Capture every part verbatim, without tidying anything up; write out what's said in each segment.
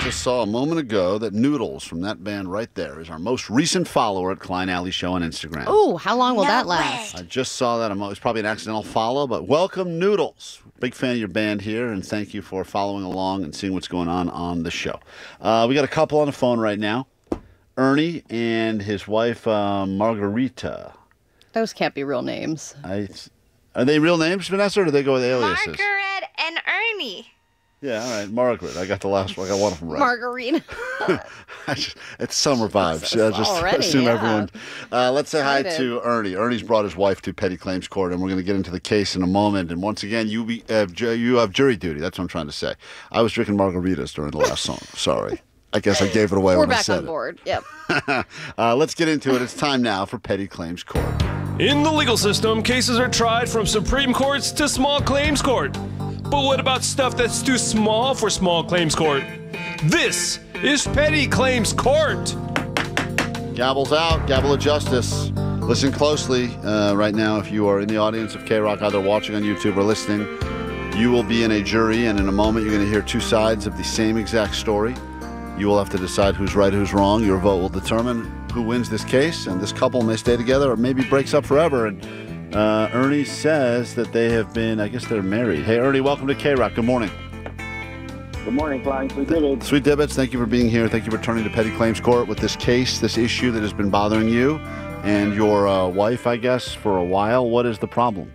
just saw a moment ago that Noodles from that band right there is our most recent follower at Klein Alley Show on Instagram. Oh, how long will No that way. last? I just saw that. It's probably an accidental follow, but welcome, Noodles. Big fan of your band here, and thank you for following along and seeing what's going on on the show. Uh, we got a couple on the phone right now. Ernie and his wife, uh, Margarita. Those can't be real names. I, are they real names, Vanessa, or do they go with aliases? Margaret and Ernie. Yeah, all right. Margaret. I got the last one. I got one of them right. Margarita. I just, it's summer vibes. Yeah, just Already, assume yeah. everyone. Uh, let's say hi Excited. to Ernie. Ernie's brought his wife to Petty Claims Court, and we're going to get into the case in a moment. And once again, you be, uh, ju- you have jury duty. That's what I'm trying to say. I was drinking margaritas during the last song. Sorry. I guess I gave it away We're when I back said on board. Yep. it. uh, let's get into it. It's time now for Petty Claims Court. In the legal system, cases are tried from Supreme Courts to small claims court. But what about stuff that's too small for small claims court? This is Petty Claims Court. Gavel's out. Gavel of justice. Listen closely uh, right now. If you are in the audience of K-Rock, either watching on YouTube or listening, you will be in a jury, and in a moment you're going to hear two sides of the same exact story. You will have to decide who's right, who's wrong. Your vote will determine who wins this case, and this couple may stay together or maybe breaks up forever. And uh, Ernie says that they have been, I guess they're married. Hey, Ernie, welcome to K-Rock. Good morning. Good morning, Klein. Sweet Dibbits. Sweet Dibbits, thank you for being here. Thank you for turning to Petty Claims Court with this case, this issue that has been bothering you and your uh, wife, I guess, for a while. What is the problem?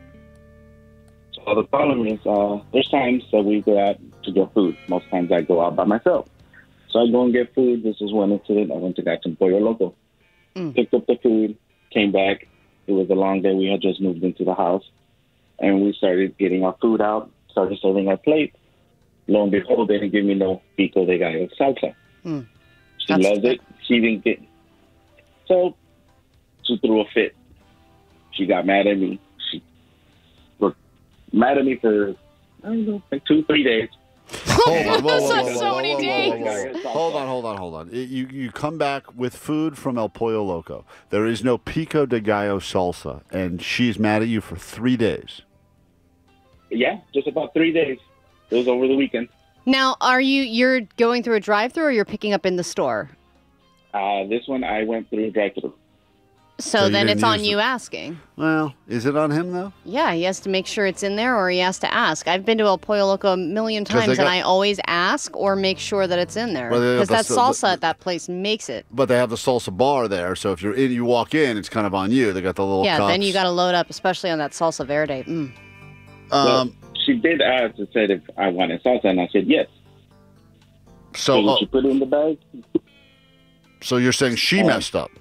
So the problem is, uh, there's times that we go out to get food. Most times I go out by myself. So I go and get food. This is one incident. I went to get some Pollo Loco. Mm. Picked up the food, came back. It was a long day. We had just moved into the house. And we started getting our food out, started serving our plate. Lo and behold, they didn't give me no pico de gallo salsa. Mm. She That's- loves it. She didn't get. So she threw a fit. She got mad at me. She was mad at me for, I don't know, like two, three days. Hold on, whoa, whoa, whoa, So whoa, many whoa, whoa, days. whoa, whoa. Hold on, hold on, hold on. It- You you come back with food from El Pollo Loco. There is no pico de gallo salsa, and she's mad at you for three days. Yeah, just about three days. It was over the weekend. Now, are you you're going through a drive-through or you're picking up in the store? Uh, this one I went through drive-through. So, So you then didn't it's on use you the- asking. Well, is it on him though? Yeah, he has to make sure it's in there or he has to ask. I've been to El Pollo Loco a million 'Cause they times got- and I always ask or make sure that it's in there. Well, they got Because the that s- the- salsa at that place makes it. But they have the salsa bar there, so if you're in, you walk in, it's kind of on you. They got the little Yeah, cups. then you got to load up, especially on that salsa verde. Mm. Well, Um, she did ask and said if I wanted salsa, and I said yes. so, So oh, she put it in the bag. so you're saying she Oh. messed up?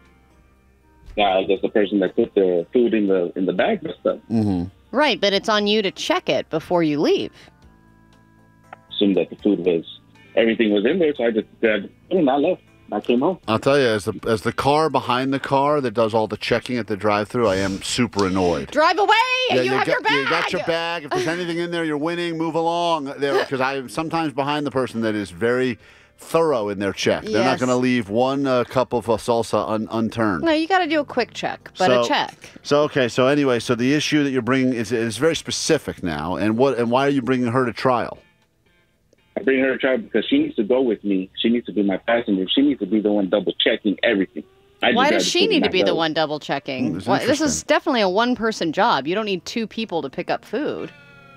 Uh, I guess the person that put the food in the in the bag messed up. Mm-hmm. Right, but it's on you to check it before you leave. Assumed that the food was, everything was in there, so I just grabbed it and I left. I came home. I'll tell you, as the as the car behind the car that does all the checking at the drive-through, I am super annoyed. Drive away! Yeah, you have got, your bag! You got your bag. If there's anything in there, you're winning. Move along. There, because I'm sometimes behind the person that is very thorough in their check. They're not Yes. going to leave one uh, cup of uh, salsa un- unturned. No, you got to do a quick check, but So- a check. So okay. So anyway, so the issue that you're bringing is is very specific now. And what and why are you bringing her to trial? I bring her to trial because she needs to go with me. She needs to be my passenger. She needs to be the one double checking everything. I just Why grab does the she food need and to I be the go. one double checking? Mm, that's Why- this is interesting. definitely a one person job. You don't need two people to pick up food.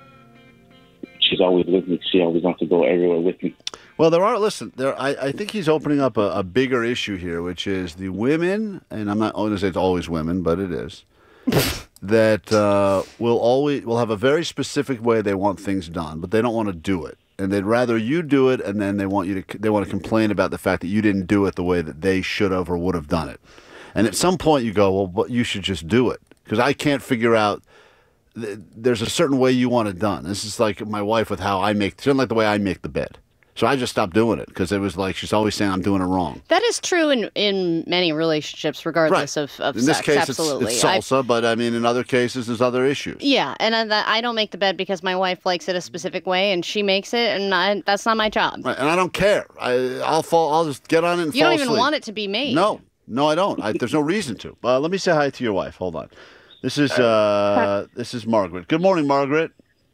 She's always with me. She always wants to go everywhere with me. Well, there are. Listen, there. I, I think he's opening up a, a bigger issue here, which is the women, and I'm not going to say it's always women, but it is that uh, will always will have a very specific way they want things done, but they don't want to do it, and they'd rather you do it, and then they want you to they want to complain about the fact that you didn't do it the way that they should have or would have done it, and at some point you go, well, but you should just do it because I can't figure out. th- There's a certain way you want it done. This is like my wife with how I make. She doesn't like the way I make the bed. So I just stopped doing it because it was like she's always saying I'm doing it wrong. That is true in, in many relationships, regardless of, of In this sex. case, it's, Absolutely. it's I- salsa, but I mean, in other cases, there's other issues. yeah, and I, I don't make the bed because my wife likes it a specific way, and she makes it, and I, that's not my job. Right, and I don't care. I, I'll fall. I'll just get on it and You fall don't even asleep. want it to be made. No, no, I don't. I, there's no reason to. Uh, let me say hi to your wife. Hold on. This is uh, this is Margaret. Good morning, Margaret.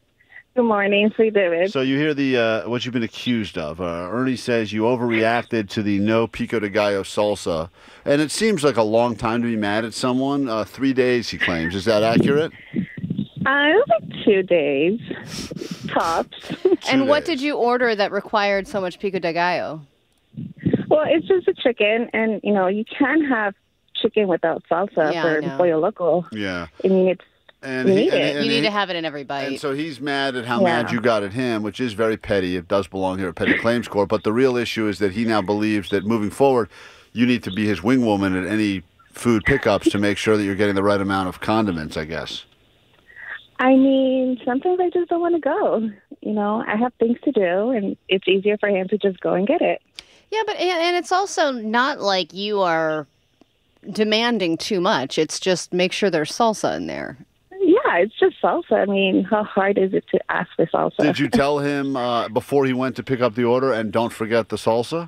Good morning, Sweet David. So you hear the uh, what you've been accused of. Uh, Ernie says you overreacted to the no pico de gallo salsa, and it seems like a long time to be mad at someone. Uh, three days, he claims. Is that accurate? Uh, it was like two days, tops. And what days. did you order that required so much pico de gallo? Well, it's just a chicken, and, you know, you can have chicken without salsa Yeah, I for know. Pollo Loco. Yeah. I mean, it's And You he, need and, it. and You need he- to have it in every bite. And so he's mad at how Yeah. mad you got at him, which is very petty. It does belong here at Petty Claims Court. But the real issue is that he now believes that moving forward, you need to be his wing woman at any food pickups to make sure that you're getting the right amount of condiments, I guess. I mean, sometimes I just don't want to go. You know, I have things to do, and it's easier for him to just go and get it. Yeah, but and and it's also not like you are demanding too much. It's just make sure there's salsa in there. Yeah, it's just salsa. I mean, how hard is it to ask for salsa? Did you tell him uh, before he went to pick up the order, and don't forget the salsa?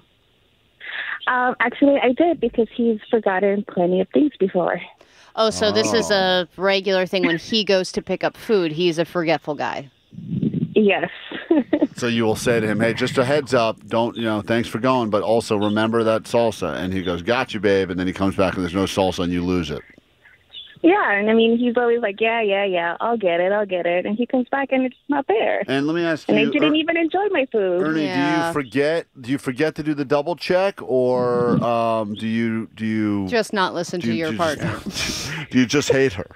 Um, actually, I did because he's forgotten plenty of things before. Oh, so this is a regular thing when he goes to pick up food. He's a forgetful guy. Yes. So you will say to him, hey, just a heads up, don't, you know, thanks for going, but also remember that salsa. And he goes, got you, babe. And then he comes back and there's no salsa and you lose it. Yeah, and I mean, he's always like, yeah, yeah, yeah, I'll get it, I'll get it. And he comes back and it's not there. And let me ask And you, I didn't Er- even enjoy my food. Ernie, do Yeah. you forget, do you forget to do the double check or um, do you, do you, Just not listen do to you, your do you partner. Just, do you just hate her?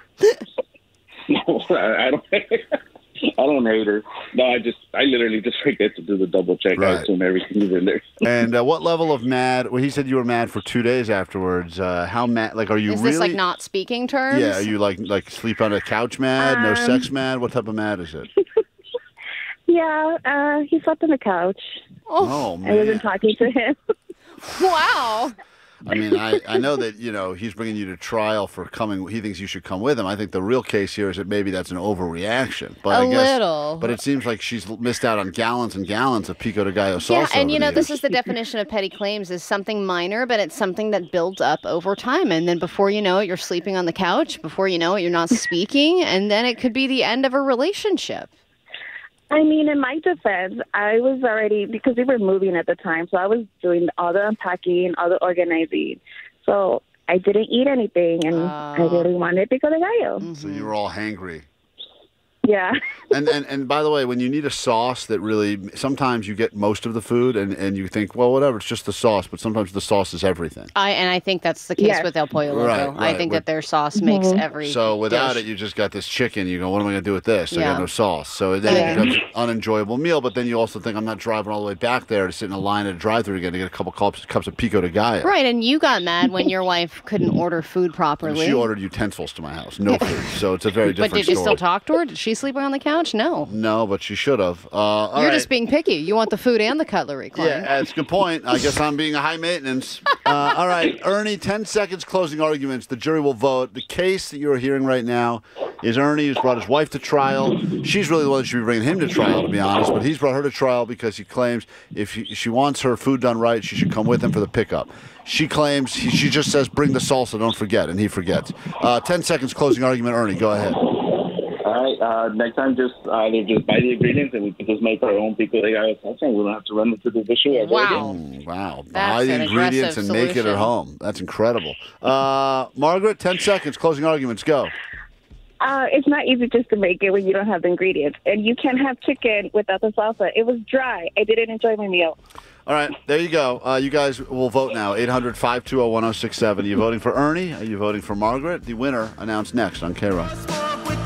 No, I I don't. I don't hate her. No, I just, I literally just forget to do the double check. Right. I assume everything is in there. And uh, what level of mad, well, he said you were mad for two days afterwards. Uh, how mad, like, are you Is really? this like not speaking terms? Yeah, are you like, like sleep on a couch mad, no Um, sex mad? What type of mad is it? Yeah, uh, he slept on the couch. Oh, I man. wasn't talking to him. Wow. I mean, I, I know that, you know, he's bringing you to trial for coming. He thinks you should come with him. I think the real case here is that maybe that's an overreaction. But A I guess, little. But it seems like she's missed out on gallons and gallons of pico de gallo salsa. Yeah, and over you the know, this years. is the definition of petty claims is something minor, but it's something that builds up over time. And then before you know it, you're sleeping on the couch. Before you know it, you're not speaking. And then it could be the end of a relationship. I mean, in my defense, I was already, because we were moving at the time, so I was doing all the unpacking, all the organizing. So I didn't eat anything, and I Oh. really wanted pico de gallo. So you were all hangry. Yeah. And, and and by the way, when you need a sauce that really, sometimes you get most of the food and, and you think, well, whatever, it's just the sauce. But sometimes the sauce is everything. I and I think that's the case Yes. with El Pollo Loco. Right, I right, think with- that their sauce makes every So without dish. it, you just got this chicken. You go, what am I going to do with this? I Yeah. got no sauce. So then Yeah. it becomes an unenjoyable meal. But then you also think, I'm not driving all the way back there to sit in a line at a drive-thru again to get a couple cups, cups of pico de gallo. Right, and you got mad when your wife couldn't order food properly. She ordered utensils to my house, no food. So it's a very different But did you story. still talk to her? Did she sleep on the couch? No. No, but she should have. Uh, all You're right. just being picky. You want the food and the cutlery, Klein. Yeah, that's a good point. I guess I'm being a high maintenance. Uh, all right, Ernie, ten seconds closing arguments. The jury will vote. The case that you're hearing right now is Ernie, who's brought his wife to trial. She's really the one that should be bringing him to trial, to be honest, but he's brought her to trial because he claims if he, she wants her food done right, she should come with him for the pickup. She claims, he, she just says, bring the salsa, don't forget, and he forgets. Uh, ten seconds closing argument. Ernie, go ahead. All right. Uh, next time, just either just buy the ingredients and we can just make our own pico de gallo salsa, and we don't have to run into this issue ever Wow. again. Mm, Wow. That's Buy the an ingredients and aggressive make it at solution. home. That's incredible. Uh, Margaret, ten seconds, closing arguments, go. Uh, it's not easy just to make it when you don't have the ingredients. And you can't have chicken without the salsa. It was dry. I didn't enjoy my meal. All right, there you go. Uh, you guys will vote now. eight hundred, five two zero, one zero six seven. Are you voting for Ernie? Are you voting for Margaret? The winner announced next on K-Rock.